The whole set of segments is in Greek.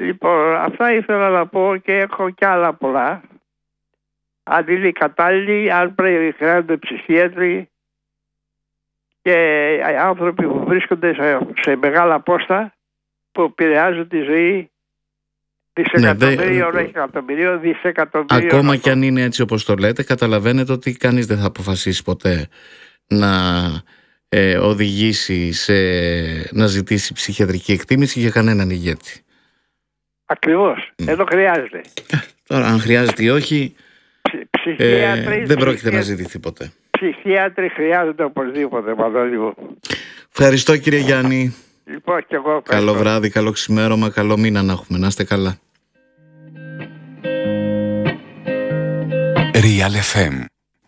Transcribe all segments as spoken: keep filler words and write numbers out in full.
Λοιπόν, αυτά ήθελα να πω και έχω κι άλλα πολλά. Αν είναι κατάλληλοι, αν πρέπει χρειάζονται ψυχίατροι και άνθρωποι που βρίσκονται σε, σε μεγάλα πόστα που επηρεάζουν τη ζωή δισεκατομμυρίων, ναι, εκατομμυρίων, δισεκατομμυρίων. Ακόμα κι αν είναι έτσι όπως το λέτε, καταλαβαίνετε ότι κανείς δεν θα αποφασίσει ποτέ να ε, οδηγήσει σε, να ζητήσει ψυχιατρική εκτίμηση για κανέναν ηγέτη. Ακριβώς, mm. εδώ χρειάζεται. Τώρα αν χρειάζεται ή όχι, ε, δεν πρόκειται να ζητηθεί ποτέ. Ψυχίατροι χρειάζονται οπωσδήποτε, Μανώλη μου. Ευχαριστώ, κύριε Γιάννη. Λοιπόν, και εγώ καλό βράδυ, καλό ξημέρωμα, καλό μήνα να έχουμε. Να είστε καλά. Real εφ εμ.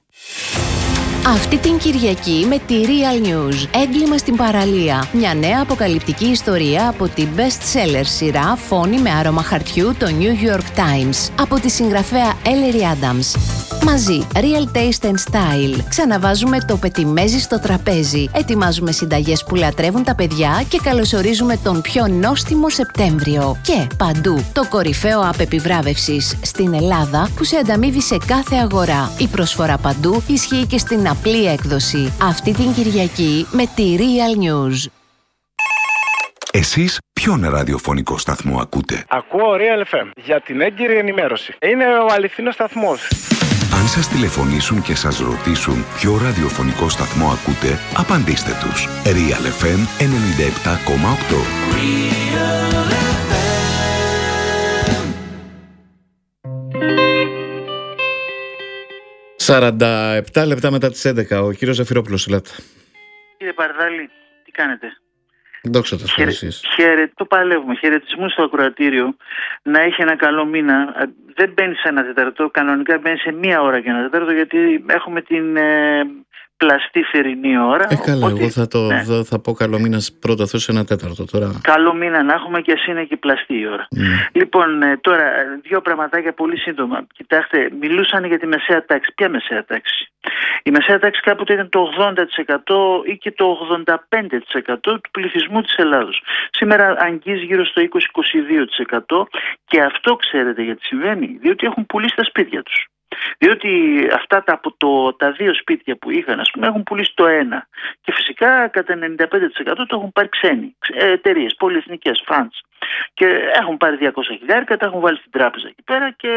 Αυτή την Κυριακή με τη Real News. Έγκλημα στην παραλία. Μια νέα αποκαλυπτική ιστορία από την best-seller σειρά Φόνη με άρωμα χαρτιού, το New York Times. Από τη συγγραφέα Ellery Adams. Μαζί, Real Taste and Style. Ξαναβάζουμε το πετιμέζι στο τραπέζι. Ετοιμάζουμε συνταγές που λατρεύουν τα παιδιά και καλωσορίζουμε τον πιο νόστιμο Σεπτέμβριο. Και παντού, το κορυφαίο app επιβράβευσης στην Ελλάδα που σε ανταμείβει σε κάθε αγορά. Η προσφορά παντού ισχύει και στην απλή έκδοση. Αυτή την Κυριακή με τη Real News. Εσείς ποιον ραδιοφωνικό σταθμό ακούτε? Ακούω Real εφ εμ για την έγκυρη ενημέρωση. Είναι ο αληθινός σταθμός. Αν σας τηλεφωνήσουν και σας ρωτήσουν ποιο ραδιοφωνικό σταθμό ακούτε, απαντήστε τους. Real εφ εμ ενενήντα επτά κόμμα οκτώ. σαράντα επτά λεπτά μετά τις έντεκα, ο κύριος Ζαφυρόπουλος, ελάτε. Κύριε Παρδάλη, τι κάνετε? Δόξα τω Θεώ, εσείς. Χαίρετε, το παλεύουμε. Χαιρετισμού στο ακροατήριο. Να έχει ένα καλό μήνα. Δεν μπαίνει σε ένα τέταρτο. Κανονικά μπαίνει σε μία ώρα και ένα τέταρτο, γιατί έχουμε την ε, πλαστή θερινή ώρα. Ε, καλά, οπότε, εγώ θα, το, ναι. θα, θα πω καλό μήνα πρώτα αυτό σε ένα τέταρτο τώρα. Καλό μήνα να έχουμε και ας είναι και πλαστή η ώρα. Mm. Λοιπόν, ε, τώρα δύο πραγματάκια πολύ σύντομα. Κοιτάξτε, μιλούσαν για τη μεσαία τάξη. Ποια μεσαία τάξη? Η μεσαία τάξη κάποτε ήταν το ογδόντα τοις εκατό ή και το ογδόντα πέντε τοις εκατό του πληθυσμού της Ελλάδος. Σήμερα αγγίζει γύρω στο είκοσι με είκοσι δύο τοις εκατό και αυτό ξέρετε γιατί συμβαίνει? Διότι έχουν πουλήσει τα σπίτια τους. Διότι αυτά τα, το, τα δύο σπίτια που είχαν, ας πούμε, έχουν πουλήσει το ένα. Και φυσικά κατά ενενήντα πέντε τοις εκατό το έχουν πάρει ξένοι, εταιρείες, πολυεθνικές, funds. Και έχουν πάρει διακόσια χιλιάρικα, τα έχουν βάλει στην τράπεζα εκεί πέρα και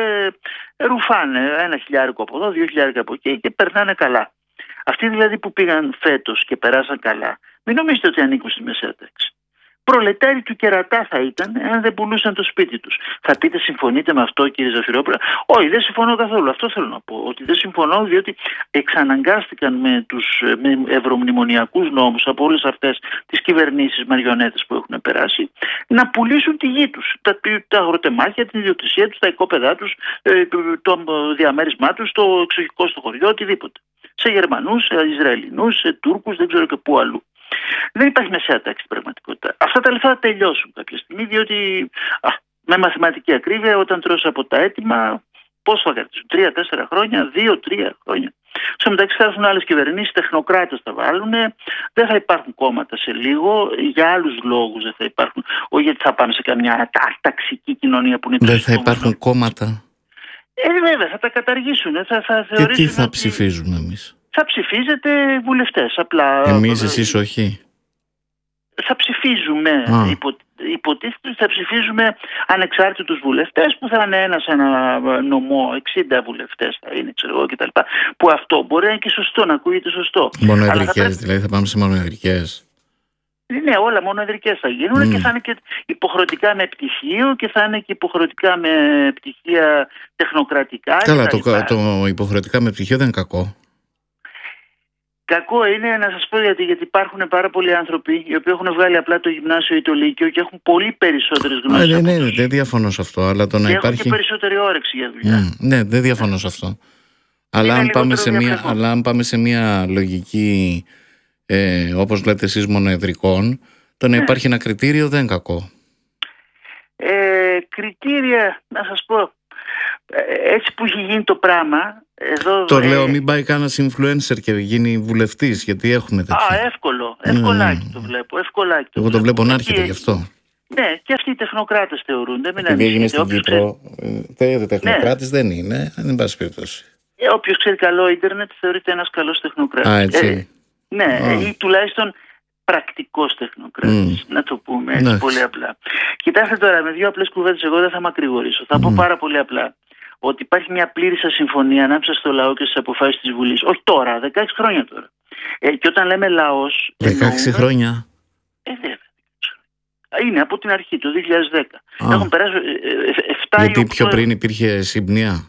ρουφάνε ένα χιλιάρικο από εδώ, δύο χιλιάρικα από εκεί και περνάνε καλά. Αυτοί δηλαδή που πήγαν φέτος και περάσαν καλά, μην νομίζετε ότι ανήκουν στη μεσαία τάξη. Προλετάροι του κερατά θα ήταν αν δεν πουλούσαν το σπίτι τους. Θα πείτε, συμφωνείτε με αυτό, κύριε Ζαφυρόπουλο? Όχι, δεν συμφωνώ καθόλου. Αυτό θέλω να πω. Ότι δεν συμφωνώ, διότι εξαναγκάστηκαν με τους με ευρωμνημονιακούς νόμους από όλες αυτές τις κυβερνήσεις μαριονέτες που έχουν περάσει να πουλήσουν τη γη τους. Τα, τα αγροτεμάχια, την ιδιοκτησία τους, τα οικόπεδά τους, το διαμέρισμά τους, το εξοχικό στο χωριό, οτιδήποτε. Σε Γερμανούς, σε Ισραηλινούς, σε Τούρκους, δεν ξέρω και πού αλλού. Δεν υπάρχει μεσαία τάξη στην πραγματικότητα. Αυτά τα λεφτά θα τελειώσουν κάποια στιγμή, διότι α, με μαθηματική ακρίβεια, όταν τρως από τα έτοιμα, πώς θα κρατήσουν? Τρία, τέσσερα χρόνια, δύο, τρία χρόνια. Στο μεταξύ θα έρθουν άλλες κυβερνήσεις, τεχνοκράτες θα βάλουν, δεν θα υπάρχουν κόμματα σε λίγο, για άλλους λόγους δεν θα υπάρχουν. Όχι γιατί θα πάμε σε καμιά ταξική κοινωνία που είναι. Δεν θα υπάρχουν κόμματα. Ε, βέβαια, θα τα καταργήσουν. Θα, θα και τι θα ότι... ψηφίζουμε εμείς? Θα ψηφίζετε βουλευτές, απλά. Εμείς, εσείς όχι. Θα ψηφίζουμε, υπο, υποτίθεται ότι θα ψηφίζουμε ανεξάρτητους βουλευτές που θα είναι ένας ένα νομό, εξήντα βουλευτές θα είναι, ξέρω εγώ κτλ. Που αυτό μπορεί να είναι και σωστό, να ακούγεται σωστό. Μονοεδρικές, πρέπει... δηλαδή θα πάμε σε μονοεδρικές. Ναι, όλα μονοεδρικές θα γίνουν mm. και θα είναι και υποχρεωτικά με πτυχίο και θα είναι και υποχρεωτικά με πτυχία τεχνοκρατικά. Καλά, το, το υποχρεωτικά με πτυχίο δεν είναι κακό. Κακό είναι, να σας πω γιατί, γιατί υπάρχουν πάρα πολλοί άνθρωποι οι οποίοι έχουν βγάλει απλά το γυμνάσιο ή το λύκειο και έχουν πολύ περισσότερες γνώσεις. Ναι, ναι, ναι, δεν διαφωνώ σε αυτό, αλλά το να και υπάρχει. Έχουν και περισσότερη όρεξη για δουλειά. Mm, ναι, δεν διαφωνώ σε αυτό. Αλλά αν, πάμε σε μια, αλλά αν πάμε σε μια λογική, ε, όπως λέτε εσείς, μονοεδρικών, το να υπάρχει ένα κριτήριο δεν είναι κακό. Ε, κριτήρια, να σας πω, έτσι που έχει γίνει το πράγμα. Εδώ, το ε, λέω, μην πάει κανένας influencer και γίνει βουλευτής, γιατί έχουμε τέτοια. Α, εύκολο. Ευκολάκι mm. το βλέπω. Ευκολάκι το Εγώ βλέπω. το βλέπω να έρχεται γι' αυτό. Ναι, και αυτοί οι τεχνοκράτες θεωρούνται. Μην Επειδή έγινε ανησυχείτε. στην Κύπρο, ξέρει... τεχνοκράτης ναι. δεν είναι, δεν πάση περιπτώσει. Ε, όποιος ξέρει καλό ίντερνετ θεωρείται ένας καλός τεχνοκράτης. Α, έτσι. Ε, ναι, oh. ή τουλάχιστον πρακτικός τεχνοκράτης, mm. να το πούμε έτσι, nice. πολύ απλά. Κοιτάξτε τώρα, με δύο απλές κουβέντες, εγώ δεν θα μακρηγορήσω. Θα mm. πω πάρα πολύ απλά ότι υπάρχει μια πλήρης ασυμφωνία ανάμεσα στο λαό και στις αποφάσεις της Βουλής. Όχι τώρα, δεκαέξι χρόνια τώρα. Ε, και όταν λέμε λαός... δεκαέξι εννοούμε... χρόνια. Ε, βέβαια. Είναι από την αρχή, το δύο χιλιάδες δέκα. Ah. Έχουν περάσει εφτά Γιατί πιο πριν υπήρχε συμπνία.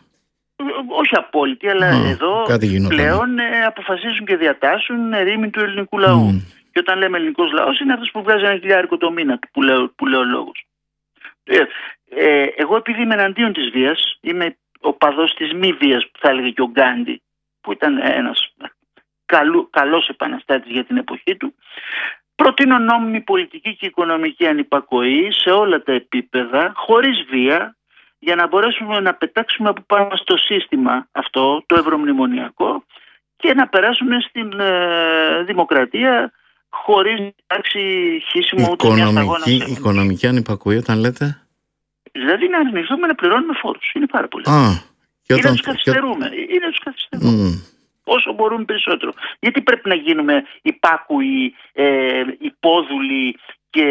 Όχι απόλυτη, αλλά oh, εδώ πλέον ε, αποφασίζουν και διατάσσουν ρήμη του ελληνικού λαού. Mm. Και όταν λέμε ελληνικός λαός, είναι αυτός που βγάζει ένα χιλιάρικο το μήνα, που λέω, που λέω λόγος. Ε, ε, εγώ επειδή είμαι εναντίον της βίας, είμαι ο παδός της μη βίας, που θα έλεγε και ο Γκάντι, που ήταν ένας καλού, καλός επαναστάτης για την εποχή του, προτείνω νόμιμη πολιτική και οικονομική ανυπακοή σε όλα τα επίπεδα, χωρίς βία, για να μπορέσουμε να πετάξουμε από πάνω στο σύστημα αυτό, το ευρωμνημονιακό, και να περάσουμε στην ε, δημοκρατία χωρίς να υπάρξει χύσιμο ούτε μια σταγόνα. Οικονομική ανυπακοή όταν λέτε? Δηλαδή να αρνηθούμε να πληρώνουμε φόρους. Είναι πάρα πολύ. Α, και όταν... Ή να τους καθυστερούμε. Και... Ή να τους καθυστερούμε. Mm. Όσο μπορούμε περισσότερο. Γιατί πρέπει να γίνουμε υπάκουοι, ε, υπόδουλοι και...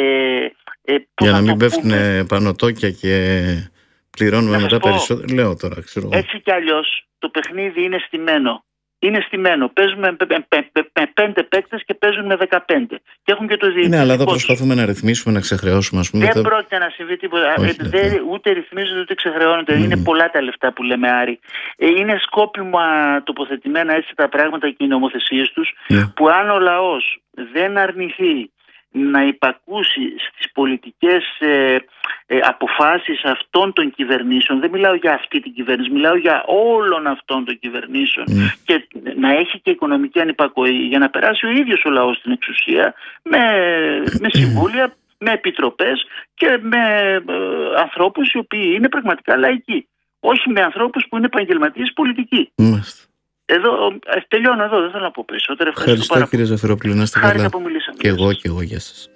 Ε, για να μην πέφτουν πανωτόκια και πληρώνουμε μετά πω, περισσότερο. Λέω τώρα, ξέρω. Έτσι κι αλλιώς το παιχνίδι είναι στημένο. Είναι στημένο. Παίζουμε με πέντε παίκτες και παίζουν με δεκαπέντε. Και έχουν και το διοικητικό. Ναι, αλλά εδώ προσπαθούμε να ρυθμίσουμε, να ξεχρεώσουμε. Ας πούμε, δεν το... πρόκειται να συμβεί τίποτα. Όχι, δεν, ναι. Ούτε ρυθμίζονται ούτε ξεχρεώνονται. Mm. Είναι πολλά τα λεφτά που λέμε, Άρη. Είναι σκόπιμα τοποθετημένα έτσι τα πράγματα και οι νομοθεσίες τους, yeah. που αν ο λαός δεν αρνηθεί να υπακούσει στις πολιτικές ε, ε, αποφάσεις αυτών των κυβερνήσεων, δεν μιλάω για αυτή την κυβέρνηση, μιλάω για όλων αυτών των κυβερνήσεων, mm. και να έχει και οικονομική ανυπακοή για να περάσει ο ίδιος ο λαός στην εξουσία με, με συμβούλια, με επιτροπές και με ε, ανθρώπους οι οποίοι είναι πραγματικά λαϊκοί, όχι με ανθρώπους που είναι επαγγελματίες πολιτικοί. Mm. Εδώ, τελειώνω εδώ, δεν θέλω να πω περισσότερο. Ευχαριστώ, Ευχαριστώ κύριε Ζαφυρόπουλο, να είστε καλά. Και εγώ και εγώ, γεια σας.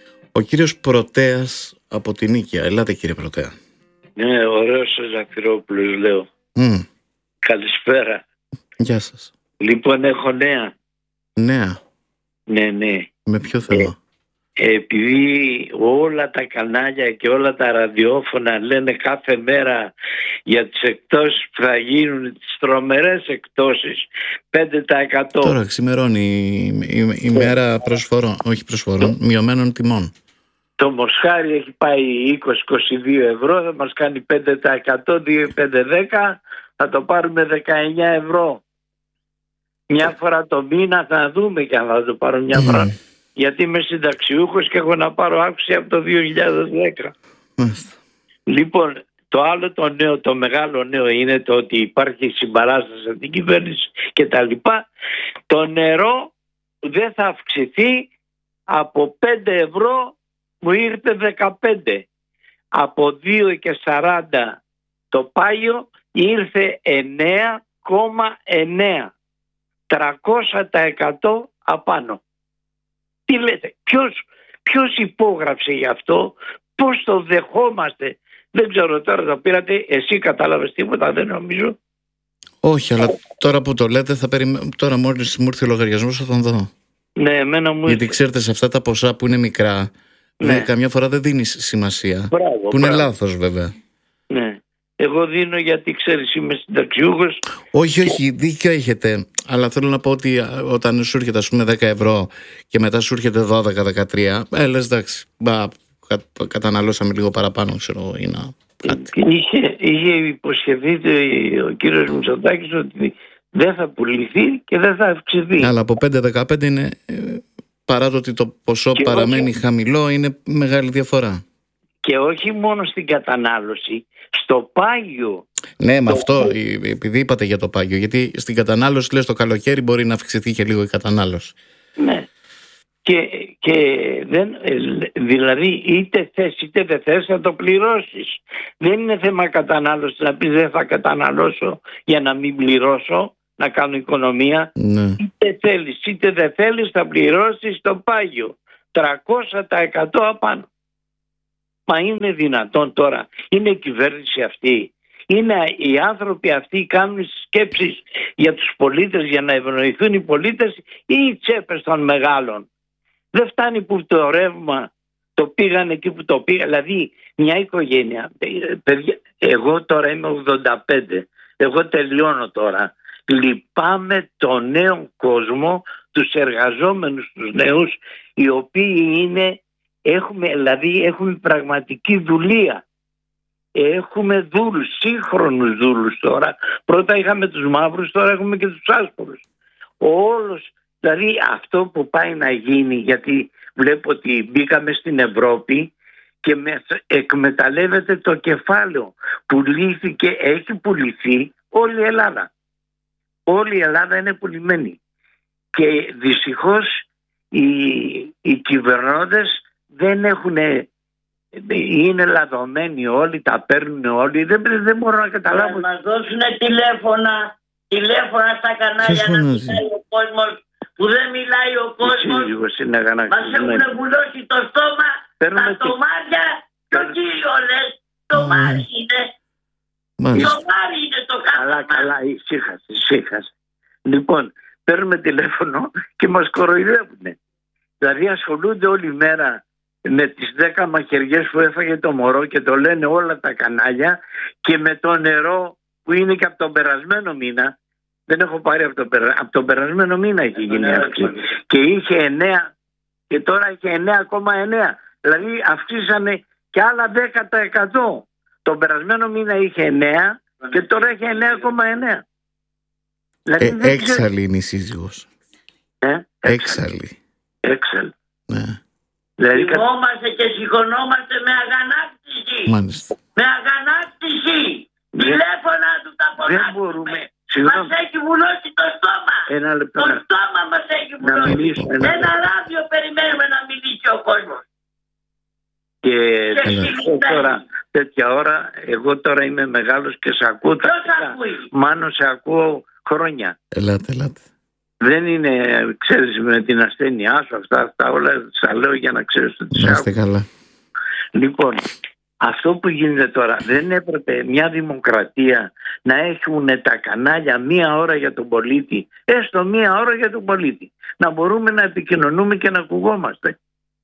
Ο κύριος Πρωτέας από την Νίκαια. Ελάτε κύριε Πρωτέα. Ναι, ωραίος ο Ζαφυρόπουλος λέω. Mm. Καλησπέρα. Γεια σας. Λοιπόν, έχω νέα. Νέα. Ναι, ναι. Με ποιο θέμα? Ε, επειδή όλα τα κανάλια και όλα τα ραδιόφωνα λένε κάθε μέρα για τις εκτόσεις που θα γίνουν, τις τρομερές εκτόσεις, πέντε τοις εκατό. Τώρα ξημερώνει η, η, η μέρα προσφορών, όχι προσφορών, το, μειωμένων τιμών. Το μοσχάρι έχει πάει είκοσι με είκοσι δύο ευρώ, θα μας κάνει πέντε τοις εκατό, δύο πέντε δέκα, θα το πάρουμε δεκαεννιά ευρώ. Μια φορά το μήνα θα δούμε και αν θα το πάρω μια φορά. Mm. Γιατί είμαι συνταξιούχος και έχω να πάρω αύξηση από το δύο χιλιάδες δέκα. Mm. Λοιπόν, το άλλο το νέο, το μεγάλο νέο είναι το ότι υπάρχει συμπαράσταση από την κυβέρνηση και τα λοιπά. Το νερό δεν θα αυξηθεί από πέντε ευρώ, μου ήρθε δεκαπέντε. Από δύο και σαράντα το πάγιο ήρθε εννέα κόμμα εννέα. τριακόσια τοις εκατό απάνω. Τι λέτε, ποιος, ποιος υπόγραψε γι' αυτό, πώς το δεχόμαστε? Δεν ξέρω, τώρα το πήρατε, εσύ κατάλαβες τίποτα? Δεν νομίζω. Όχι, αλλά τώρα που το λέτε, θα περιμέ... τώρα μόλις μου ήρθε ο λογαριασμός θα τον δω. Ναι, εμένα μου Γιατί ξέρετε, σε αυτά τα ποσά που είναι μικρά, ναι. δε, καμιά φορά δεν δίνεις σημασία. Μπράβο, που είναι μπράβο. λάθος βέβαια. Ναι. Εγώ δίνω γιατί ξέρεις είμαι συνταξιούχος. Όχι, όχι, δίκιο έχετε. Αλλά θέλω να πω ότι όταν σου έρχεται ας πούμε δέκα ευρώ και μετά σου έρχεται δώδεκα δεκατρία, ε, λες εντάξει, μπα, κα, καταναλώσαμε λίγο παραπάνω, ξέρω, ή να κάτι. Είχε, είχε υποσχεθεί ο κύριος Μητσοτάκης ότι δεν θα πουληθεί και δεν θα αυξηθεί. Αλλά από πέντε δεκαπέντε είναι, παρά το ότι το ποσό και παραμένει όχι... χαμηλό, είναι μεγάλη διαφορά. Και όχι μόνο στην κατανάλωση, στο πάγιο. Ναι, με αυτό, επειδή είπατε για το πάγιο, γιατί στην κατανάλωση, λες, το καλοκαίρι μπορεί να αυξηθεί και λίγο η κατανάλωση. Ναι. Και, και δεν, δηλαδή είτε θες είτε δεν θες θα το πληρώσεις. Δεν είναι θέμα κατανάλωση να πεις δεν θα καταναλώσω για να μην πληρώσω, να κάνω οικονομία. Ναι. Είτε θέλεις είτε δεν θέλεις θα πληρώσεις το πάγιο. τριακόσια τοις εκατό απάνω. Μα είναι δυνατόν τώρα? Είναι η κυβέρνηση αυτή? Είναι οι άνθρωποι αυτοί κάνουν σκέψεις για τους πολίτες, για να ευνοηθούν οι πολίτες, ή οι τσέπες των μεγάλων? Δεν φτάνει που το ρεύμα το πήγαν εκεί που το πήγαν. Δηλαδή μια οικογένεια, παιδιά, εγώ τώρα είμαι ογδόντα πέντε, εγώ τελειώνω τώρα. Λυπάμαι τον νέο κόσμο, τους εργαζόμενους, τους νέους, οι οποίοι είναι, έχουμε, δηλαδή έχουμε πραγματική δουλεία. Έχουμε δούλους, σύγχρονους δούλους τώρα. Πρώτα είχαμε τους μαύρους, τώρα έχουμε και τους άσπρους. Όλος, δηλαδή αυτό που πάει να γίνει, γιατί βλέπω ότι μπήκαμε στην Ευρώπη και με εκμεταλλεύεται το κεφάλαιο. Πουλήθηκε, έχει πουληθεί όλη η Ελλάδα. Όλη η Ελλάδα είναι πουλημένη. Και δυστυχώς οι, οι κυβερνώντες δεν έχουν, είναι λαδωμένοι όλοι, τα παίρνουν όλοι. Δεν, δεν μπορώ να καταλάβω. Να μας δώσουν τηλέφωνα, τηλέφωνα στα κανάλια να μιλάει ο κόσμος, που δεν μιλάει ο κόσμος. Μας έχουν βουλώσει το στόμα, παίρνουμε τα τομάρια και ο κύριος το μάρι είναι. Το μάρι είναι το κάτω. Καλά, καλά, ησύχασε, ησύχασε. Λοιπόν, παίρνουμε τηλέφωνο και μας κοροϊδεύουν. Δηλαδή ασχολούνται όλη μέρα με τις δέκα μαχαιριές που έφαγε το μωρό και το λένε όλα τα κανάλια, και με το νερό που είναι και από τον περασμένο μήνα. Δεν έχω πάρει από τον, περα... από τον περασμένο μήνα έχει γίνει αυτή. Και είχε εννέα και τώρα έχει εννέα κόμμα εννέα. Δηλαδή αυξήσανε και άλλα δέκα τοις εκατό. Τον περασμένο μήνα είχε εννέα και τώρα έχει εννέα κόμμα εννέα. Δηλαδή, ε, έξαλλη είναι η σύζυγος. Ε, έξαλλη. Έξαλλη. Ναι. Δηλαδή, θυμόμαστε και σηκωνόμαστε με αγανάκτηση. Μάλιστα. Με αγανάκτηση. Τηλέφωνα του τα φωνάζουμε. Μας έχει βουλώσει το στόμα. Ένα λεπτό. Το στόμα μας έχει βουλώσει. Ένα ράδιο περιμένουμε να μιλήσει ο κόσμος. Και, και τώρα, τέτοια ώρα, εγώ τώρα είμαι μεγάλος και σε ακούω. Ποιος ακούει? Μάνο, σε ακούω χρόνια. Ελάτε, ελάτε. Δεν είναι, ξέρεις, με την ασθένειά σου, αυτά, αυτά όλα σας λέω για να ξέρεις ότι σε ακούω. Καλά. Λοιπόν, αυτό που γίνεται τώρα, δεν έπρεπε μια δημοκρατία να έχουν τα κανάλια μία ώρα για τον πολίτη, έστω μία ώρα για τον πολίτη, να μπορούμε να επικοινωνούμε και να ακουγόμαστε.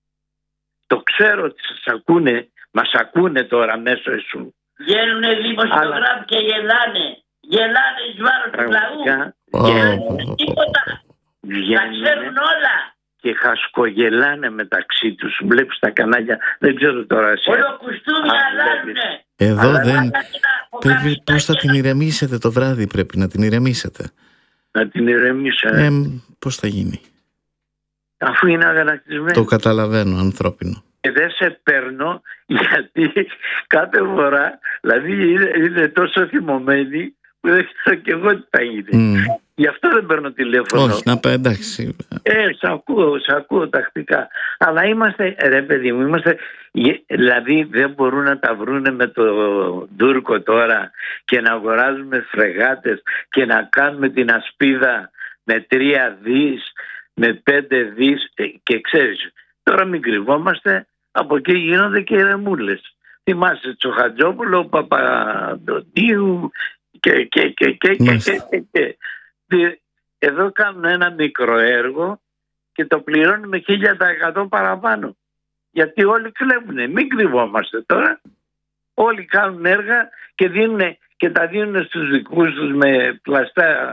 Το ξέρω ότι σας ακούνε, μας ακούνε τώρα μέσω εσού. Βγαίνουνε δημοσιογράφοι αλλά... και γελάνε, γελάνε εις βάρος του λαού. Oh. Τίποτα, τα ξέρουν όλα. Και χασκογελάνε μεταξύ τους. Βλέπεις τα κανάλια, δεν ξέρω τώρα εσύ. Όλο κουστούμι αλλάζουνε. Εδώ αλλά δεν πρέπει, πώς θα την ηρεμήσετε το βράδυ? Πρέπει να την ηρεμήσετε. Να την ηρεμήσετε. Ε, πώς θα γίνει? Αφού είναι αγανακτισμένη. Το καταλαβαίνω, ανθρώπινο. Και δεν σε παίρνω γιατί κάθε φορά, δηλαδή είναι, είναι τόσο θυμωμένη που δεν ξέρω και εγώ τι θα γίνει. Mm. Γι' αυτό δεν παίρνω τηλέφωνο. Όχι, να πω εντάξει. Ε, σ' ακούω, σ' ακούω τακτικά. Αλλά είμαστε, ρε παιδί μου, είμαστε, δηλαδή δεν μπορούν να τα βρούνε με το Τούρκο τώρα και να αγοράζουμε φρεγάτες και να κάνουμε την ασπίδα με τρία δις, με πέντε δις και ξέρεις, τώρα μην κρυβόμαστε, από εκεί γίνονται και ρεμούλες. Θυμάσαι Τσοχατζόπουλο, Παπαδοτίου και και και και και, και, και, και. Εδώ κάνουν ένα μικρό έργο και το πληρώνουμε χίλια τοις εκατό παραπάνω. Γιατί όλοι κλέβουνε, μην κρυβόμαστε τώρα. Όλοι κάνουν έργα και, δίνουν, και τα δίνουν στους δικούς τους με πλαστά,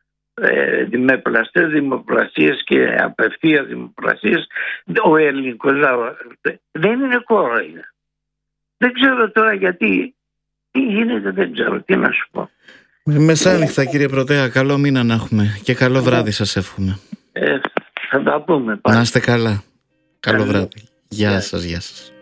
με πλαστές δημοπρασίες και απευθείας δημοπρασίες. Ο ελληνικός λαός δεν είναι κορόιδα. Δεν ξέρω τώρα γιατί, τι γίνεται, δεν ξέρω τι να σου πω. Μεσάνυχτα κύριε Πρωτέα, καλό μήνα να έχουμε και καλό βράδυ σας εύχομαι. Ε, θα τα πούμε πάλι. Να είστε καλά. Καλό βράδυ. Γεια σας, γεια σας.